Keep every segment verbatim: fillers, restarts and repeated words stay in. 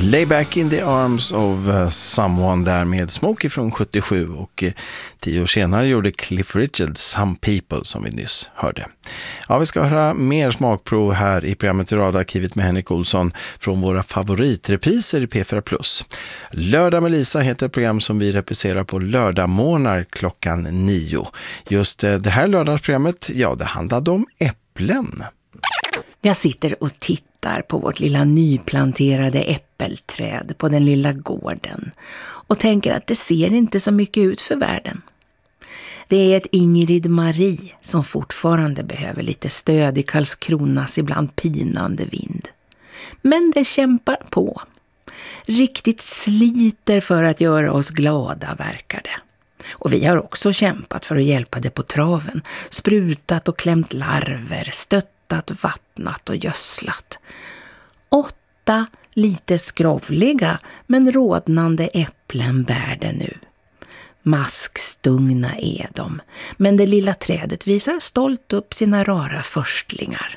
Lay back in the arms of uh, someone där med Smokey från sjuttiosju och eh, tio år senare gjorde Cliff Richard Some People som vi nyss hörde. Ja, vi ska höra mer smakprov här i programmet i Radarkivet med Henrik Olsson från våra favoritrepriser i P fyra plus. Lördag med Lisa heter ett program som vi repriserar på lördagmorgnar klockan nio. Just eh, det här lördagsprogrammet, ja, det handlade om äpplen. Jag sitter och tittar på vårt lilla nyplanterade äppelträd på den lilla gården och tänker att det ser inte så mycket ut för världen. Det är ett Ingrid Marie som fortfarande behöver lite stöd i Karlskronas ibland pinande vind. Men det kämpar på. Riktigt sliter för att göra oss glada, verkar det. Och vi har också kämpat för att hjälpa det på traven. Sprutat och klämt larver, stöttat, vattnat och gödslat. Åtta lite skrovliga men rodnande äpplen bär det nu. Maskstungna är de, men det lilla trädet visar stolt upp sina rara förstlingar.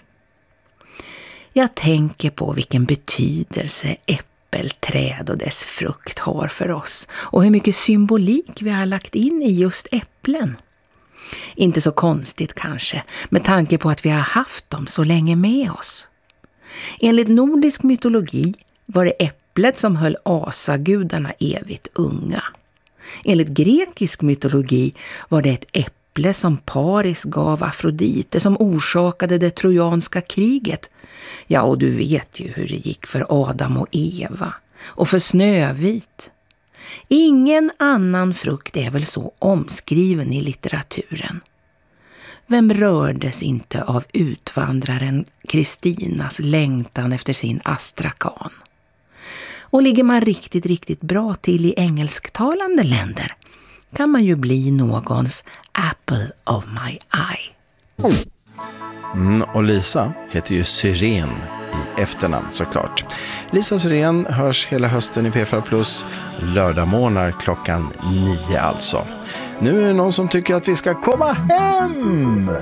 Jag tänker på vilken betydelse äppelträd och dess frukt har för oss och hur mycket symbolik vi har lagt in i just äpplen. Inte så konstigt kanske, med tanke på att vi har haft dem så länge med oss. Enligt nordisk mytologi var det äpplet som höll asagudarna evigt unga. Enligt grekisk mytologi var det ett äpple som Paris gav Afrodite som orsakade det trojanska kriget. Ja, och du vet ju hur det gick för Adam och Eva och för Snövit. Ingen annan frukt är väl så omskriven i litteraturen. Vem rördes inte av utvandraren Kristinas längtan efter sin astrakan? Och ligger man riktigt, riktigt bra till i engelsktalande länder kan man ju bli någons apple of my eye. Mm, och Lisa heter ju Syren i efternamn såklart. Lisa Syren hörs hela hösten i P fyra plus, lördagmorgnar klockan nio alltså. Nu är det någon som tycker att vi ska komma hem!